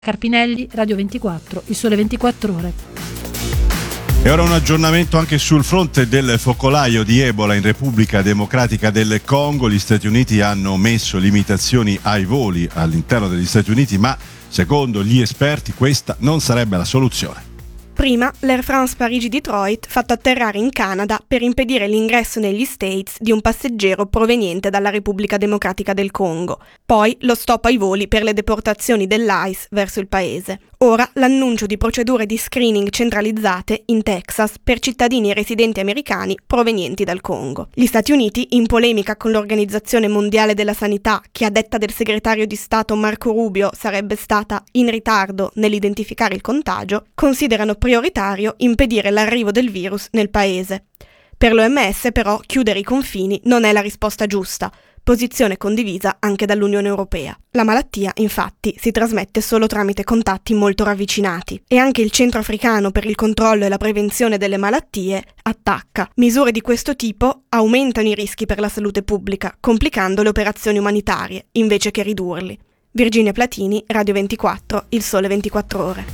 Carpinelli, Radio 24, Il Sole 24 Ore. E ora un aggiornamento anche sul fronte del focolaio di Ebola in Repubblica Democratica del Congo. Gli Stati Uniti hanno messo limitazioni ai voli all'interno degli Stati Uniti, ma secondo gli esperti questa non sarebbe la soluzione. Prima l'Air France Parigi-Detroit fatto atterrare in Canada per impedire l'ingresso negli States di un passeggero proveniente dalla Repubblica Democratica del Congo. Poi lo stop ai voli per le deportazioni dell'ICE verso il paese. Ora l'annuncio di procedure di screening centralizzate in Texas per cittadini residenti americani provenienti dal Congo. Gli Stati Uniti, in polemica con l'Organizzazione Mondiale della Sanità, che a detta del segretario di Stato Marco Rubio sarebbe stata in ritardo nell'identificare il contagio, considerano prioritario impedire l'arrivo del virus nel paese. Per l'OMS però chiudere i confini non è la risposta giusta, posizione condivisa anche dall'Unione Europea. La malattia, infatti, si trasmette solo tramite contatti molto ravvicinati e anche il Centro Africano per il controllo e la prevenzione delle malattie attacca. Misure di questo tipo aumentano i rischi per la salute pubblica, complicando le operazioni umanitarie, invece che ridurli. Virginia Platini, Radio 24, Il Sole 24 Ore.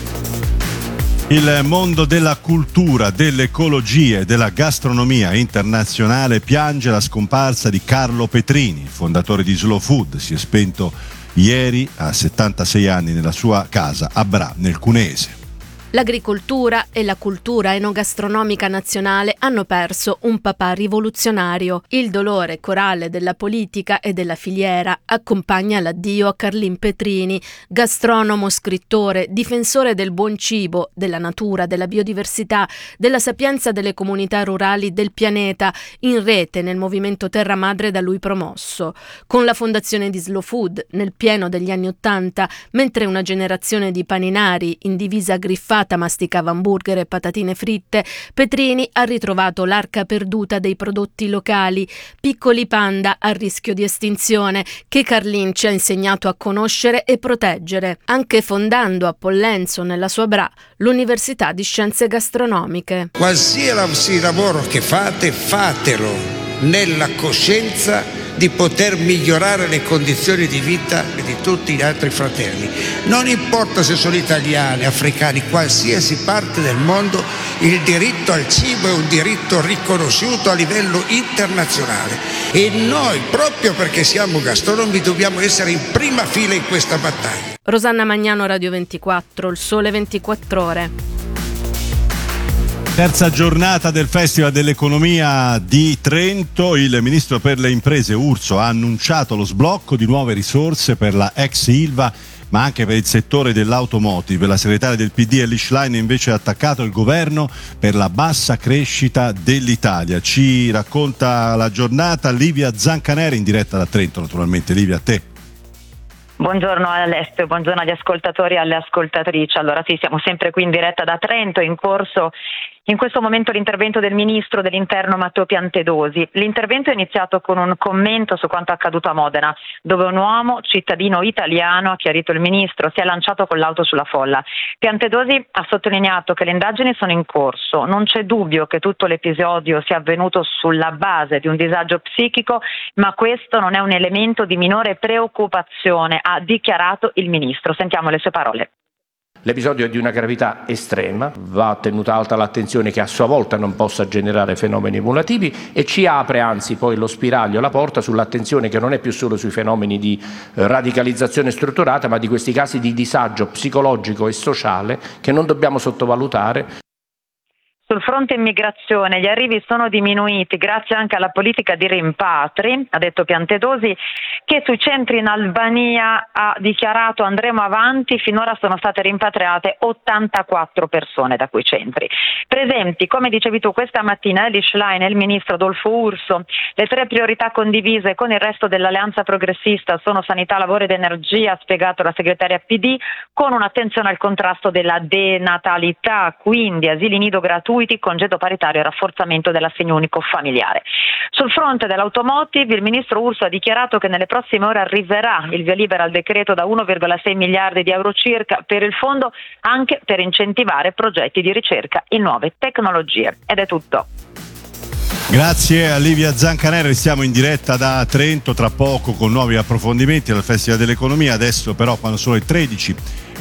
Il mondo della cultura, dell'ecologia e della gastronomia internazionale piange la scomparsa di Carlo Petrini, fondatore di Slow Food. Si è spento ieri a 76 anni nella sua casa a Bra, nel Cuneese. L'agricoltura e la cultura enogastronomica nazionale hanno perso un papà rivoluzionario. Il dolore corale della politica e della filiera accompagna l'addio a Carlin Petrini, gastronomo, scrittore, difensore del buon cibo, della natura, della biodiversità, della sapienza delle comunità rurali del pianeta, in rete nel movimento Terra Madre da lui promosso. Con la fondazione di Slow Food, nel pieno degli anni '80, mentre una generazione di paninari in divisa griffata masticava hamburger e patatine fritte, Petrini ha ritrovato l'arca perduta dei prodotti locali, piccoli panda a rischio di estinzione, che Carlin ci ha insegnato a conoscere e proteggere, anche fondando a Pollenzo, nella sua Bra, l'Università di Scienze Gastronomiche. Qualsiasi lavoro che fate, fatelo nella coscienza di poter migliorare le condizioni di vita di tutti gli altri fratelli. Non importa se sono italiani, africani, qualsiasi parte del mondo, il diritto al cibo è un diritto riconosciuto a livello internazionale e noi, proprio perché siamo gastronomi, dobbiamo essere in prima fila in questa battaglia. Rosanna Magnano, Radio 24, Il Sole 24 Ore. Terza giornata del Festival dell'Economia di Trento. Il ministro per le imprese Urso ha annunciato lo sblocco di nuove risorse per la ex Ilva, ma anche per il settore dell'automotive. La segretaria del PD Elly Schlein invece ha attaccato il governo per la bassa crescita dell'Italia. Ci racconta la giornata Livia Zancaneri in diretta da Trento, naturalmente. Livia, a te. Buongiorno Alessio, buongiorno agli ascoltatori e alle ascoltatrici. Allora sì, siamo sempre qui in diretta da Trento, in corso in questo momento l'intervento del ministro dell'Interno Matteo Piantedosi. L'intervento è iniziato con un commento su quanto accaduto a Modena, dove un uomo cittadino italiano, ha chiarito il ministro, si è lanciato con l'auto sulla folla. Piantedosi ha sottolineato che le indagini sono in corso, non c'è dubbio che tutto l'episodio sia avvenuto sulla base di un disagio psichico, ma questo non è un elemento di minore preoccupazione, ha dichiarato il ministro. Sentiamo le sue parole. L'episodio è di una gravità estrema, va tenuta alta l'attenzione che a sua volta non possa generare fenomeni emulativi e ci apre anzi poi lo spiraglio, la porta sull'attenzione che non è più solo sui fenomeni di radicalizzazione strutturata, ma di questi casi di disagio psicologico e sociale che non dobbiamo sottovalutare. Sul fronte immigrazione gli arrivi sono diminuiti grazie anche alla politica di rimpatri, ha detto Piantedosi, che sui centri in Albania ha dichiarato andremo avanti, finora sono state rimpatriate 84 persone da quei centri. Presenti, come dicevi tu, questa mattina Elly Schlein e il ministro Adolfo Urso. Le tre priorità condivise con il resto dell'Alleanza Progressista sono sanità, lavoro ed energia, ha spiegato la segretaria PD, con un'attenzione al contrasto della denatalità, quindi asili nido gratuiti, congedo paritario e rafforzamento dell'assegno unico familiare. Sul fronte dell'automotive, il ministro Urso ha dichiarato che nelle prossime ore arriverà il via libera al decreto da 1,6 miliardi di euro circa per il fondo, anche per incentivare progetti di ricerca in nuove tecnologie. Ed è tutto. Grazie a Livia Zancaneri, siamo in diretta da Trento, tra poco con nuovi approfondimenti al Festival dell'Economia. Adesso però, quando sono le 13